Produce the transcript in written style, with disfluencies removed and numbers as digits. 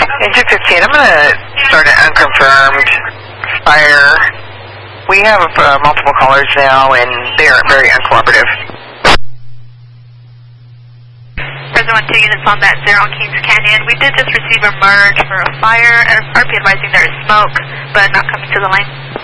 Engine 15, I'm going to start an unconfirmed fire. We have multiple callers now, and they are very uncooperative. President 1-2 units on that 0 on Kings Canyon. We did just receive a merge for a fire. RP advising there is smoke, but not coming to the line.